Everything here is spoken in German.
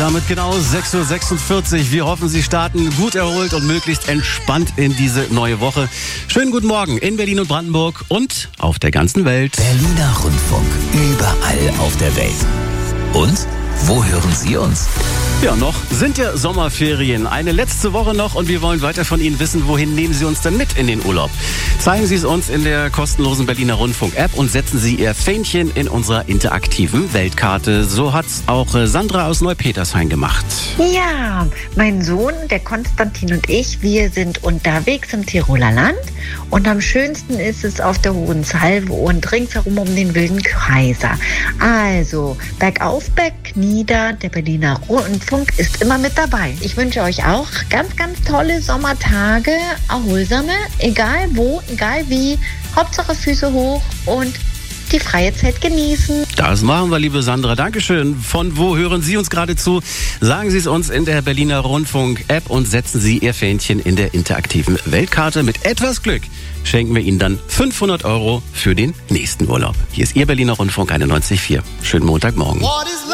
damit genau 6:46 Uhr. Wir hoffen, Sie starten gut erholt und möglichst entspannt in diese neue Woche. Schönen guten Morgen in Berlin und Brandenburg und auf der ganzen Welt. Berliner Rundfunk, überall auf der Welt. Und wo hören Sie uns? Ja, noch sind ja Sommerferien. Eine letzte Woche noch und wir wollen weiter von Ihnen wissen, wohin nehmen Sie uns denn mit in den Urlaub? Zeigen Sie es uns in der kostenlosen Berliner Rundfunk-App und setzen Sie Ihr Fähnchen in unserer interaktiven Weltkarte. So hat's auch Sandra aus Neupetershain gemacht. Ja, mein Sohn, der Konstantin und ich, wir sind unterwegs im Tiroler Land und am schönsten ist es auf der Hohen Salve und ringsherum um den wilden Kaiser. Also bergauf, bergnieder, der Berliner Rundfunk ist immer mit dabei. Ich wünsche euch auch ganz, ganz tolle Sommertage, erholsame, egal wo, egal wie, Hauptsache Füße hoch und die freie Zeit genießen. Das machen wir, liebe Sandra. Dankeschön. Von wo hören Sie uns gerade zu? Sagen Sie es uns in der Berliner Rundfunk-App und setzen Sie Ihr Fähnchen in der interaktiven Weltkarte. Mit etwas Glück schenken wir Ihnen dann 500 € für den nächsten Urlaub. Hier ist Ihr Berliner Rundfunk 91,4. Schönen Montagmorgen.